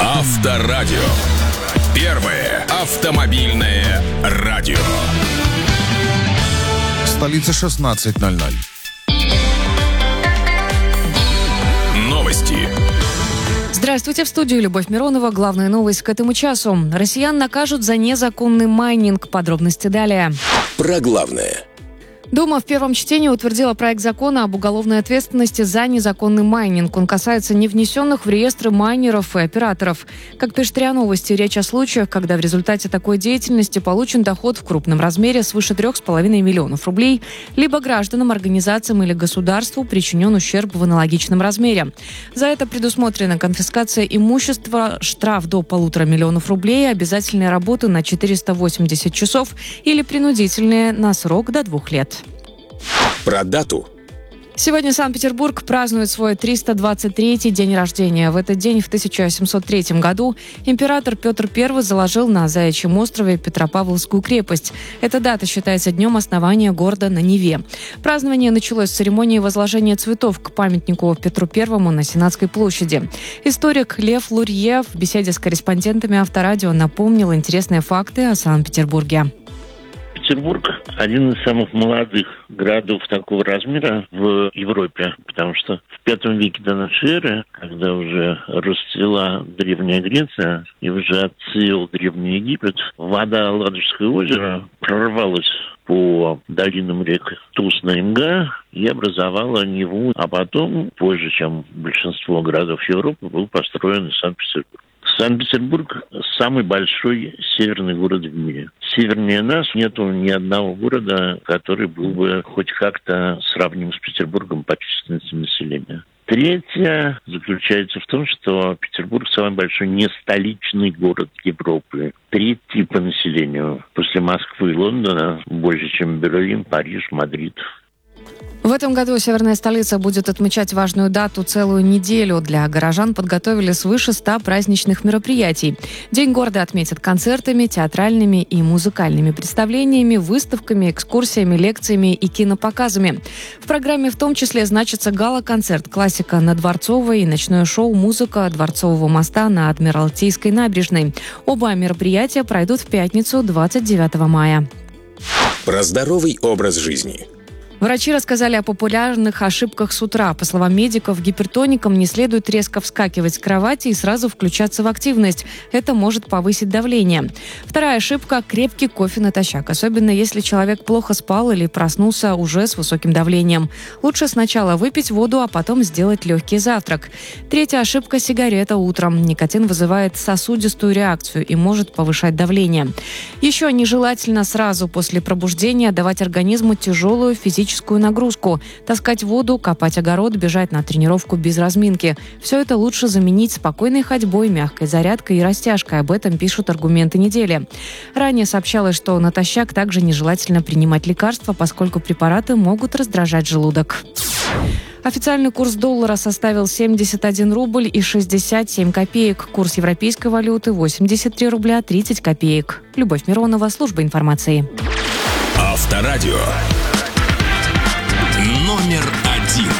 Авторадио. Первое автомобильное радио. Столица 16:00. Новости. Здравствуйте, в студию Любовь Миронова. Главная новость к этому часу. Россиян накажут за незаконный майнинг. Подробности далее. Про главное. Дума в первом чтении утвердила проект закона об уголовной ответственности за незаконный майнинг. Он касается невнесенных в реестры майнеров и операторов. Как пишет РИА Новости, речь о случаях, когда в результате такой деятельности получен доход в крупном размере свыше 3,5 миллионов рублей, либо гражданам, организациям или государству причинен ущерб в аналогичном размере. За это предусмотрена конфискация имущества, штраф до 1,5 миллиона рублей, обязательные работы на 480 часов или принудительные на срок до 2 лет. Про дату. Сегодня Санкт-Петербург празднует свой 323-й день рождения. В этот день, в 1703 году, император Петр I заложил на Заячьем острове Петропавловскую крепость. Эта дата считается днем основания города на Неве. Празднование началось с церемонии возложения цветов к памятнику Петру I на Сенатской площади. Историк Лев Лурье в беседе с корреспондентами Авторадио напомнил интересные факты о Санкт-Петербурге. Петербург – один из самых молодых городов такого размера в Европе, потому что в V веке до нашей эры, когда уже расцвела Древняя Греция и уже отцвел Древний Египет, вода Ладожского озера прорвалась по долинам рек Тусна и Мга и образовала Неву, а потом, позже, чем большинство городов Европы, был построен Санкт-Петербург. Санкт-Петербург – самый большой северный город в мире. Севернее нас нету ни одного города, который был бы хоть как-то сравним с Петербургом по численности населения. Третье заключается в том, что Петербург – самый большой нестоличный город Европы. Третий по населению. После Москвы и Лондона больше, чем Берлин, Париж, Мадрид. В этом году северная столица будет отмечать важную дату целую неделю. Для горожан подготовили свыше 100 праздничных мероприятий. День города отметят концертами, театральными и музыкальными представлениями, выставками, экскурсиями, лекциями и кинопоказами. В программе в том числе значится гала-концерт «Классика» на Дворцовой и ночное шоу «Музыка Дворцового моста» на Адмиралтейской набережной. Оба мероприятия пройдут в пятницу, 29 мая. Про здоровый образ жизни. Врачи рассказали о популярных ошибках с утра. По словам медиков, гипертоникам не следует резко вскакивать с кровати и сразу включаться в активность. Это может повысить давление. Вторая ошибка – крепкий кофе натощак, особенно если человек плохо спал или проснулся уже с высоким давлением. Лучше сначала выпить воду, а потом сделать легкий завтрак. Третья ошибка – сигарета утром. Никотин вызывает сосудистую реакцию и может повышать давление. Еще нежелательно сразу после пробуждения давать организму тяжелую физическую нагрузку. Таскать воду, копать огород, бежать на тренировку без разминки. Все это лучше заменить спокойной ходьбой, мягкой зарядкой и растяжкой. Об этом пишут «Аргументы недели». Ранее сообщалось, что натощак также нежелательно принимать лекарства, поскольку препараты могут раздражать желудок. Официальный курс доллара составил 71 рубль и 67 копеек. Курс европейской валюты – 83 рубля 30 копеек. Любовь Миронова, служба информации. Авторадио. Номер